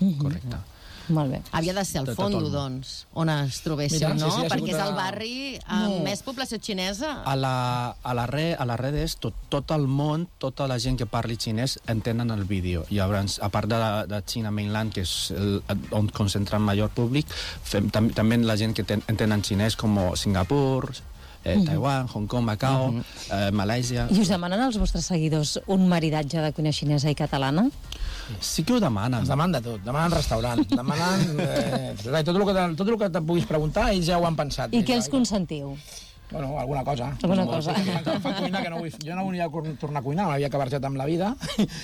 Correcte. Molt bé. Havia de ser el Fondo, doncs, on es trobessin, no? Perquè és el barri amb més població xinesa. A les redes, tot el món, tota la gent que parli xinès entenen el vídeo. Llavors, a part de China Mainland, que és on concentra el major públic, també la gent que entenen xinès com Singapur, Taiwan, Hong Kong, Macau, Malàisia... I us demanen als vostres seguidors un maridatge de cuina xinesa i catalana? Sí que ho demanen. Ens demanen de tot, demanen restaurant, demanen... tot el que te puguis preguntar, ells ja ho han pensat. I què els consentiu? Bueno, alguna cosa. Alguna cosa. Jo no volia tornar a cuinar, m'havia cabarjat amb la vida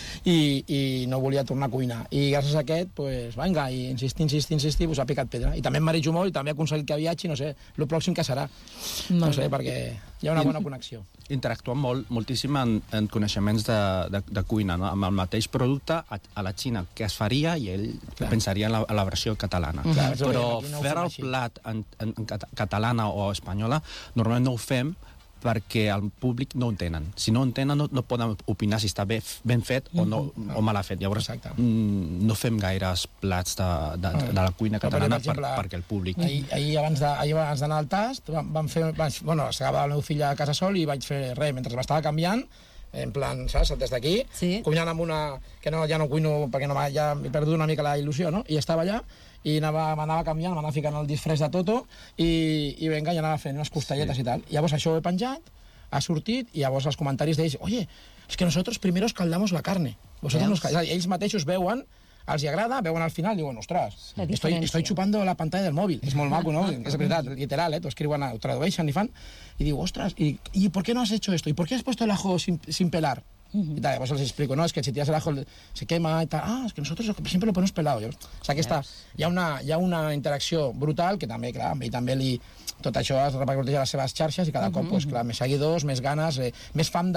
i no volia tornar a cuinar. I gràcies a aquest, doncs, vinga, i insistir, doncs ha picat pedra. I també em marejo molt i també he aconseguit que viatgi, no sé, el pròxim que serà. No sé, perquè hi ha una bona connexió. Interactuem moltíssim en coneixements de cuina, no? Amb el mateix producte a la Xina que es faria i ell pensaria en la versió catalana. Però fer el plat en catalana o espanyola normalment no ho fem perquè el públic no ho entenen. Si no ho entenen, no poden opinar si està ben fet o mal fet. Llavors, no fem gaires plats de la cuina catalana perquè el públic... Ahir abans d'anar al tast, s'acabava el meu fill a casa sol i vaig fer res, mentre m'estava canviant, en plan, saps, des d'aquí, cuinant amb una... que ja no cuino perquè ja he perdut una mica la il·lusió, no? I estava allà i m'anava canviant, m'anava ficant el disfress de Toto i venga, i anava fent unes costelletes i tal. Llavors això ho he penjat, ha sortit, i llavors els comentaris d'ells, oye, es que nosotros primero escaldamos la carne. Ells mateixos veuen, els agrada, veuen al final, diuen, ostres, estoy chupando la pantalla del móvil. És molt maco, no? És veritat, literal, t'ho escriuen, ho tradueixen i fan, i diu, ostres, ¿y por qué no has hecho esto? ¿Y por qué has puesto el ajo sin pelar? Y tal, pues les explico, no, es que si tiras el ajo se quema y tal, es que nosotros siempre lo ponemos pelado. O sea, que hi ha una interacció brutal que també, clar, amb ell també tot això es repercuteix a les seves xarxes i cada cop, clar, més seguidors, més ganes, més fam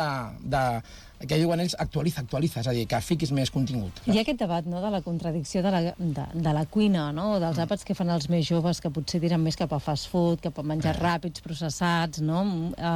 que diuen ells, actualitza, és a dir, que fiquis més contingut. Hi ha aquest debat, no?, de la contradicció de la cuina, no?, dels àpats que fan els més joves, que potser tiren més cap a fast food, cap a menjar ràpids, processats, no?,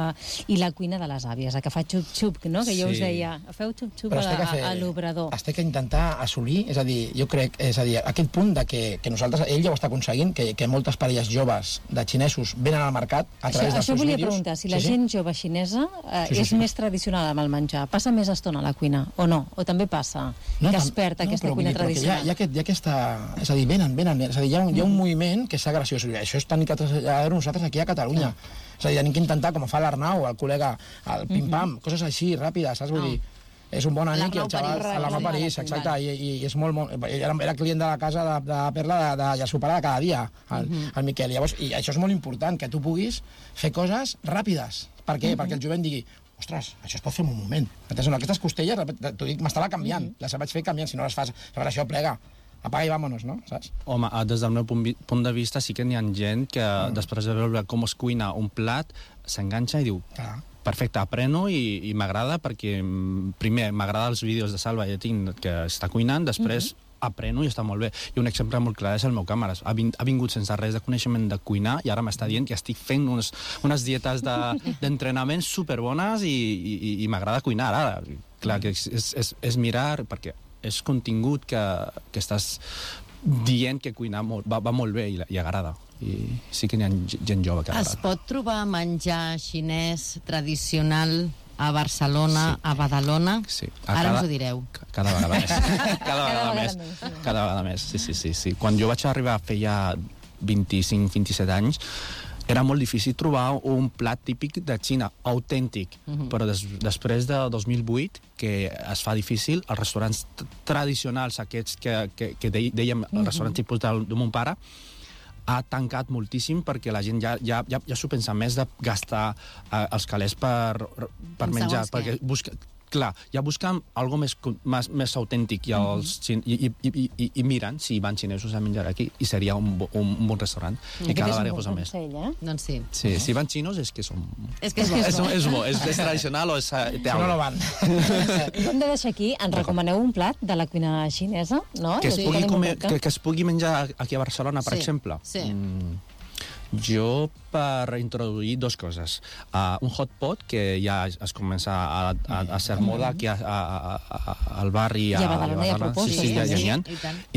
i la cuina de les àvies, que fa xup-xup, no?, que jo us deia, feu xup-xup a l'obrador. Has de intentar assolir, és a dir, jo crec, aquest punt de que nosaltres, ell ja ho està aconseguint, que moltes parelles joves de xinesos venen al mercat a través dels seus vídeos. Això volia preguntar, si la gent jove xinesa és més tradicional amb el menjar, passa més estona a la cuina, o no? O també passa que es perd aquesta cuina tradicional? Hi ha aquesta... És a dir, venen. És a dir, hi ha un moviment que és graciós. Això és tant que traslladar nosaltres aquí a Catalunya. És a dir, tenim que intentar, com fa l'Arnau, el col·lega, el pim-pam, coses així, ràpides, saps? Vull dir, és un bon amic i el xaval a l'Arnau París, exacte, i és molt... Era client de la casa de Perla de sopar de cada dia, el Miquel. I això és molt important, que tu puguis fer coses ràpides. Per què? Perquè el jovent digui, ostres, això es pot fer en un moment. Aquestes costelles, t'ho dic, m'estava canviant. Les vaig fer canviant, si no les fas, llavors això plega. Apaga i vámonos, no? Saps? Home, des del meu punt de vista sí que n'hi ha gent que després de veure com es cuina un plat s'enganxa i diu, perfecte, apreno i m'agrada perquè primer m'agrada els vídeos de Salva que està cuinant, després apreno i està molt bé. I un exemple molt clar és el meu càmeres. Ha vingut sense res de coneixement de cuinar i ara m'està dient que estic fent unes dietes d'entrenament superbones i m'agrada cuinar ara. Clar, que és mirar, perquè és contingut que estàs dient que cuinar va molt bé i agrada. I sí que hi ha gent jove que agrada. Es pot trobar menjar xinès tradicional a Barcelona, a Badalona? Sí. Ara ens ho direu. Cada vegada més. Cada vegada més, sí. Quan jo vaig arribar feia 25-27 anys, era molt difícil trobar un plat típic de Xina, autèntic, però després de 2008, que es fa difícil, els restaurants tradicionals, aquests que dèiem, el restaurant tipus de mon pare, ha tancat moltíssim perquè la gent ja s'ho pensa més de gastar els calés per menjar, perquè clar, ja busquen algo més autèntic i miren si van xinesos a menjar aquí i seria un bon restaurant i cada vegada posa més. Doncs sí. Sí, si van xinos és que són... És bo. És tradicional o és teatre? No van. Hem de deixar aquí, ens recomaneu un plat de la cuina xinesa, no? Que es pugui menjar aquí a Barcelona, per exemple? Sí. Jo, per introduir dues coses. Un hot pot, que ja es comença a ser moda aquí al barri. I a Badalona hi ha propostes. Sí, ja n'hi ha.